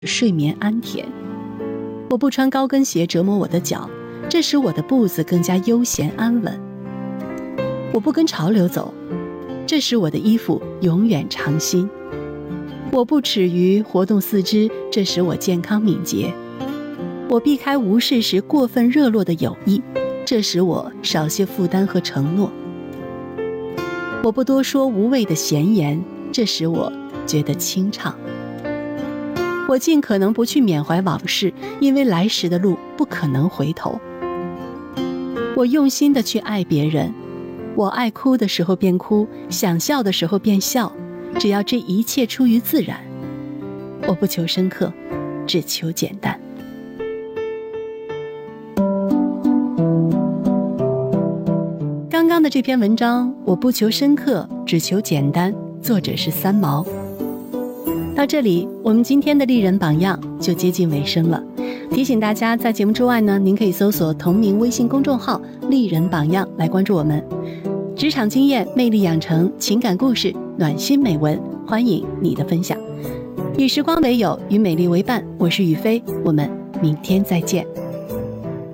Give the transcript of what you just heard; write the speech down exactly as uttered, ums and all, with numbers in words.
睡眠安恬。我不穿高跟鞋折磨我的脚，这使我的步子更加悠闲安稳。我不跟潮流走，这使我的衣服永远常新。我不耻于活动四肢，这使我健康敏捷。我避开无事时过分热络的友谊，这使我少些负担和承诺。我不多说无谓的闲言，这使我觉得清畅。我尽可能不去缅怀往事，因为来时的路不可能回头。我用心地去爱别人，我爱哭的时候便哭，想笑的时候便笑，只要这一切出于自然。我不求深刻，只求简单。刚刚的这篇文章，我不求深刻，只求简单，作者是三毛。到这里，我们今天的丽人榜样就接近尾声了。提醒大家，在节目之外呢，您可以搜索同名微信公众号丽人榜样来关注我们。职场经验、魅力养成、情感故事、暖心美文，欢迎你的分享。与时光为友，与美丽为伴，我是雨飞，我们明天再见。